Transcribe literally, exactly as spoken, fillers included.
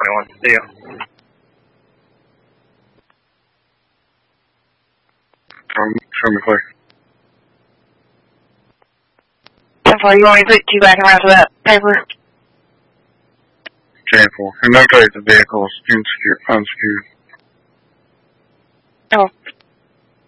what he wants to do. Um, show me quick. ten four, you want me to put you back around to that paper? ten four. And notate the vehicle is unsecured, unsecured. Oh,